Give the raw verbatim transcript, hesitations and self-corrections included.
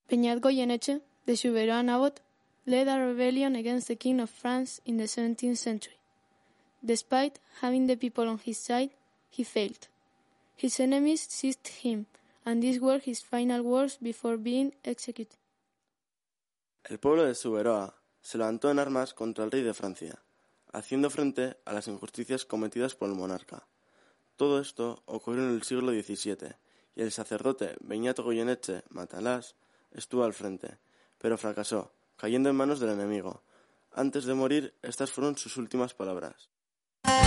Beñat Goyeneche, the sovereign abbot, led a rebellion against the king of France in the seventeenth century. Despite having the people on his side, he failed. His enemies seized him, and these were his final words before being executed. El pueblo de Suberoa se levantó en armas contra el rey de Francia, haciendo frente a las injusticias cometidas por el monarca. Todo esto ocurrió en el siglo diecisiete, y el sacerdote Beñat Goyeneche Matalàs estuvo al frente, pero fracasó, cayendo en manos del enemigo. Antes de morir, estas fueron sus últimas palabras.